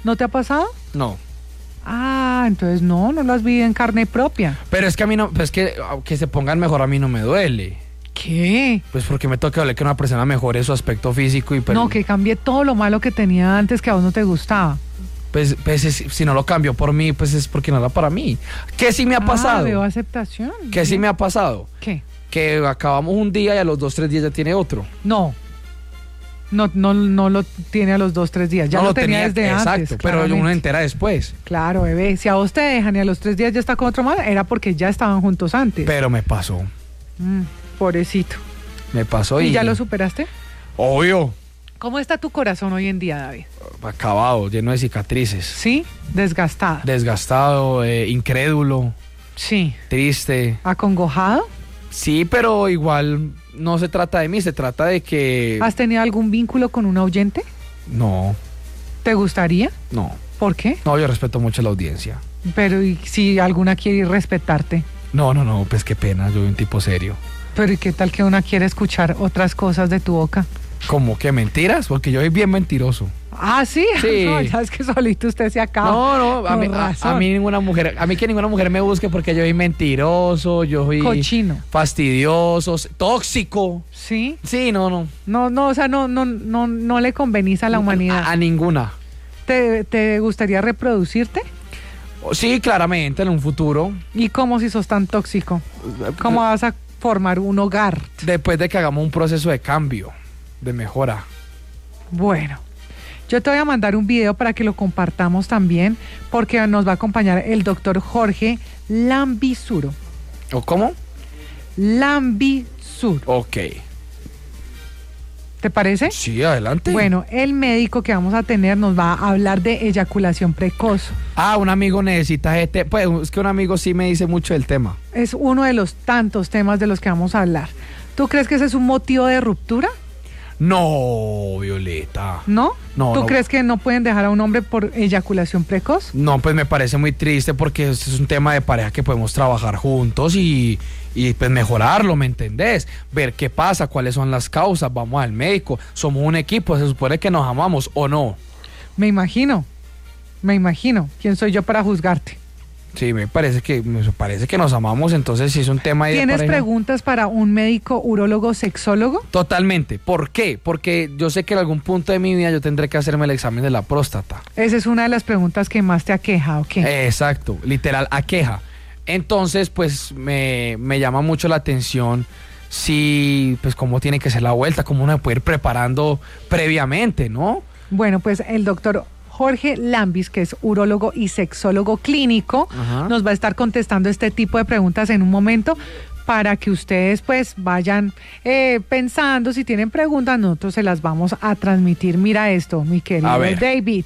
¿No te ha pasado? No. Ah, entonces no lo has vivido en carne propia. Pero es que a mí no, pues que se pongan mejor a mí no me duele. ¿Qué? Pues porque me toca hablar que una persona mejore su aspecto físico y No, que cambie todo lo malo que tenía antes que a vos no te gustaba. Pues si no lo cambió por mí, pues es porque no era para mí. ¿Qué sí me ha pasado? Veo aceptación. ¿Qué sí me ha pasado? ¿Qué? Que acabamos un día y a los 2-3 días ya tiene otro. No lo tiene a los 2-3 días. Ya no lo tenía desde exacto, antes. Exacto, pero uno se entera después. Claro, bebé. Si a vos te dejan y a los 3 días ya está con otro más, era porque ya estaban juntos antes. Pero me pasó. Pobrecito. Me pasó ¿Y ya lo superaste? Obvio. ¿Cómo está tu corazón hoy en día, David? Acabado, lleno de cicatrices. ¿Sí? Desgastado, incrédulo. Sí. Triste. ¿Acongojado? Sí, pero igual no se trata de mí, se trata de que... ¿Has tenido algún vínculo con un oyente? No. ¿Te gustaría? No. ¿Por qué? No, yo respeto mucho la audiencia. Pero ¿y si alguna quiere respetarte? No, pues qué pena, yo soy un tipo serio. Pero ¿y qué tal que una quiere escuchar otras cosas de tu boca? ¿Cómo que mentiras? Porque yo soy bien mentiroso. Ah, ¿sí? Sí. No, ya es que solito usted se acaba. No, a mí ninguna mujer, a mí que ninguna mujer me busque porque yo soy mentiroso, yo soy... Cochino. Fastidioso, tóxico. ¿Sí? Sí, no. No, o sea, no le convenís a la humanidad. A ninguna. ¿Te gustaría reproducirte? Sí, claramente, en un futuro. ¿Y cómo si sos tan tóxico? ¿Cómo vas a formar un hogar? Después de que hagamos un proceso de cambio, de mejora. Bueno, yo te voy a mandar un video para que lo compartamos también, porque nos va a acompañar el doctor Jorge Lambisuro. ¿O cómo? Lambisuro. Ok. ¿Te parece? Sí, adelante. Bueno, el médico que vamos a tener nos va a hablar de eyaculación precoz. Un amigo necesita pues es que un amigo sí me dice mucho del tema. Es uno de los tantos temas de los que vamos a hablar. ¿Tú crees que ese es un motivo de ruptura? No, Violeta. ¿No? No. ¿Tú crees que no pueden dejar a un hombre por eyaculación precoz? No, pues me parece muy triste porque este es un tema de pareja que podemos trabajar juntos y pues mejorarlo, ¿me entendés? Ver qué pasa, cuáles son las causas, vamos al médico, somos un equipo, se supone que nos amamos o no. Me imagino. ¿Quién soy yo para juzgarte? Sí, me parece que nos amamos, entonces sí es un tema de ¿Tienes pareja. preguntas para un médico urólogo sexólogo? Totalmente. ¿Por qué? Porque yo sé que en algún punto de mi vida yo tendré que hacerme el examen de la próstata. Esa es una de las preguntas que más te aqueja, ¿o qué? Exacto, literal, aqueja. Entonces, pues me llama mucho la atención si, pues cómo tiene que ser la vuelta, cómo uno puede ir preparando previamente, ¿no? Bueno, pues el doctor Jorge Lambis, que es urólogo y sexólogo clínico, nos va a estar contestando este tipo de preguntas en un momento para que ustedes pues vayan pensando, si tienen preguntas, nosotros se las vamos a transmitir. Mira esto, mi querido David.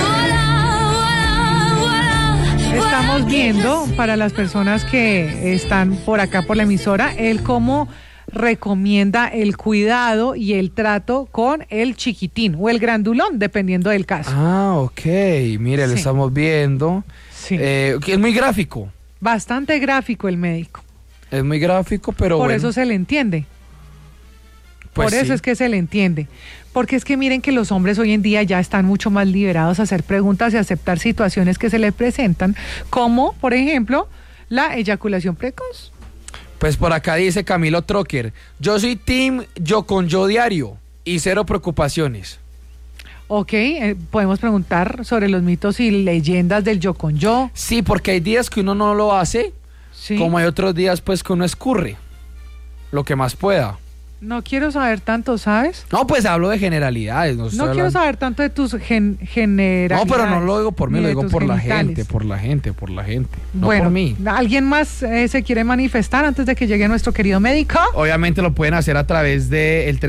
Estamos viendo, para las personas que están por acá por la emisora, él cómo recomienda el cuidado y el trato con el chiquitín o el grandulón, dependiendo del caso. Ok, mire, lo estamos viendo. Sí. Es muy gráfico. Bastante gráfico el médico. Es muy gráfico, pero Por bueno. eso se le entiende. Pues Por eso es que se le entiende. Porque es que miren que los hombres hoy en día ya están mucho más liberados a hacer preguntas y a aceptar situaciones que se les presentan, como, por ejemplo, la eyaculación precoz. Pues por acá dice Camilo Trocker, yo soy team yo con yo diario y cero preocupaciones. Ok, podemos preguntar sobre los mitos y leyendas del yo con yo. Sí, porque hay días que uno no lo hace, Sí. como hay otros días pues que uno escurre lo que más pueda. No quiero saber tanto, ¿sabes? No, pues hablo de generalidades. No quiero saber tanto de tus generalidades. No, pero no lo digo por mí, lo digo por la gente, por por la gente. No bueno, por mí. ¿Alguien más se quiere manifestar antes de que llegue nuestro querido médico? Obviamente lo pueden hacer a través del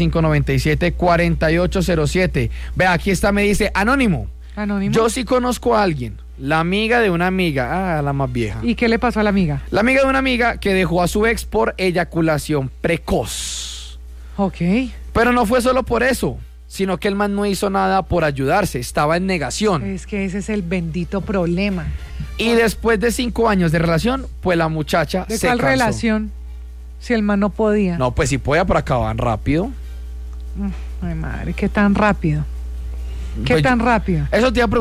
311-597-4807. Vea, aquí está, me dice, Anónimo. Yo sí conozco a alguien, la amiga de una amiga, la más vieja. ¿Y qué le pasó a la amiga? La amiga de una amiga que dejó a su ex por eyaculación precoz. Ok. Pero no fue solo por eso, sino que el man no hizo nada por ayudarse, estaba en negación. Es que ese es el bendito problema. Y después de 5 años de relación, pues la muchacha ¿De se cuál cansó. relación? Si el man no podía. No, pues si podía, pero acaban rápido. Ay, madre, qué tan rápido. ¿Qué Pues tan rápido? Eso te iba a